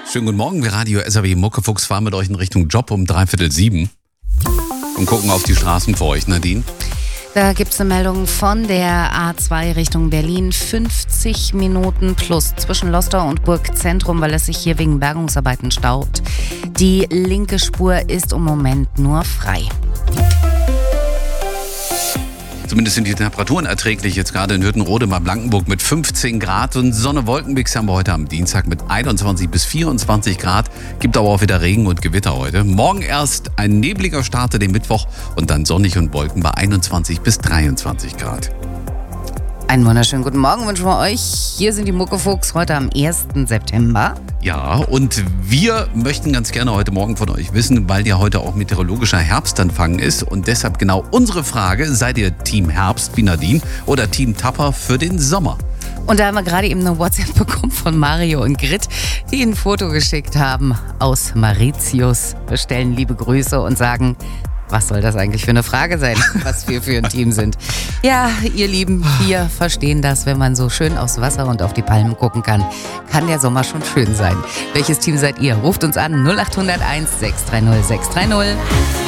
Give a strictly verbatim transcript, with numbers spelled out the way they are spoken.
Schönen guten Morgen, wir Radio S R W Muckefuchs fahren mit euch in Richtung Job um dreiviertel sieben und gucken auf die Straßen vor euch, Nadine. Da gibt es eine Meldung von der A zwei Richtung Berlin. fünfzig Minuten plus zwischen Lostor und Burgzentrum, weil es sich hier wegen Bergungsarbeiten staut. Die linke Spur ist im Moment nur frei. Zumindest sind die Temperaturen erträglich, jetzt gerade in Hüttenrode bei Blankenburg mit fünfzehn Grad und Sonne-Wolkenmix haben wir heute am Dienstag mit einundzwanzig bis vierundzwanzig Grad. Gibt aber auch wieder Regen und Gewitter heute. Morgen erst ein nebliger Start in den Mittwoch und dann sonnig und Wolken bei einundzwanzig bis dreiundzwanzig Grad. Einen wunderschönen guten Morgen wünschen wir euch. Hier sind die Muckefuchs heute am ersten September. Ja, und wir möchten ganz gerne heute Morgen von euch wissen, weil ja heute auch meteorologischer Herbstanfang ist und deshalb genau unsere Frage, seid ihr Team Herbst wie Nadine oder Team Tapper für den Sommer? Und da haben wir gerade eben eine WhatsApp bekommen von Mario und Grit, die ein Foto geschickt haben aus Mauritius, bestellen liebe Grüße und sagen, was soll das eigentlich für eine Frage sein, was wir für ein Team sind? Ja, ihr Lieben, wir verstehen das, wenn man so schön aufs Wasser und auf die Palmen gucken kann, kann der Sommer schon schön sein. Welches Team seid ihr? Ruft uns an null acht null eins sechs drei null sechs drei null.